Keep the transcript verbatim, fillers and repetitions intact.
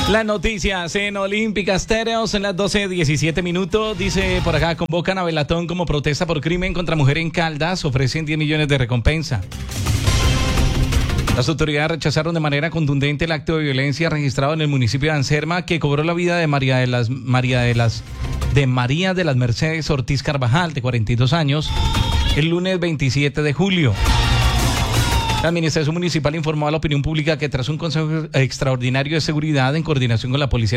Las noticias en Olímpica Estéreo en las doce diecisiete minutos. Dice por acá, convocan a Belatón como protesta por crimen contra mujer en Caldas. Ofrecen diez millones de recompensa. Las autoridades rechazaron de manera contundente el acto de violencia registrado en el municipio de Anserma que cobró la vida de María de las María de las de María de las Mercedes Ortiz Carvajal, de cuarenta y dos años, el lunes veintisiete de julio. La administración municipal informó a la opinión pública que tras un consejo extraordinario de seguridad en coordinación con la policía